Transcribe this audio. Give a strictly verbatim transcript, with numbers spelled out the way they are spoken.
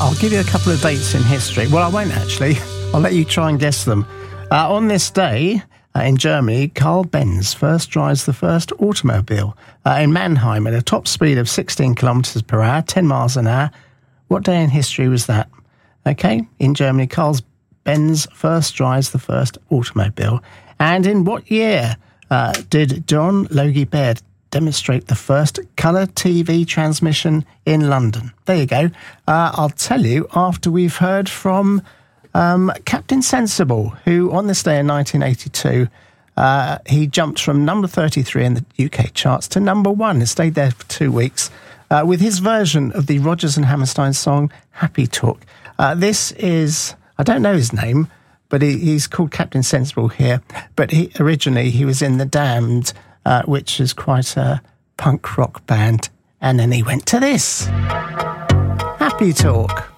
I'll give you a couple of dates in history. Well, I won't actually. I'll let you try and guess them. Uh, on this day, uh, in Germany, Carl Benz first drives the first automobile uh, in Mannheim at a top speed of sixteen kilometres per hour, ten miles an hour. What day in history was that? Okay, in Germany, Carl Benz first drives the first automobile. And in what year uh, did John Logie Baird demonstrate the first colour T V transmission in London? There you go. Uh, I'll tell you after we've heard from um, Captain Sensible, who on this day in nineteen eighty-two, uh, he jumped from number thirty-three in the U K charts to number one and stayed there for two weeks uh, with his version of the Rodgers and Hammerstein song Happy Talk. Uh, this is, I don't know his name, but he, he's called Captain Sensible here. But he originally he was in The Damned, uh, which is quite a punk rock band. And then he went to this. Happy Talk.